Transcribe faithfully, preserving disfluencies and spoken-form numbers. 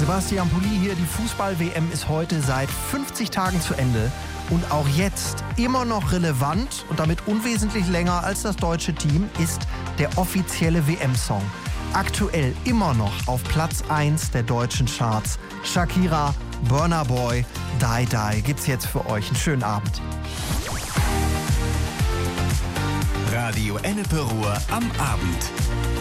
Sebastian Pulli hier. Die Fußball-W M ist heute seit fünfzig Tagen zu Ende und auch jetzt immer noch relevant und damit unwesentlich länger als das deutsche Team ist der offizielle W M-Song. Aktuell immer noch auf Platz eins der deutschen Charts. Shakira, Burna Boy, Die Die gibt's jetzt für euch. Einen schönen Abend. Radio Ennepe Ruhr am Abend.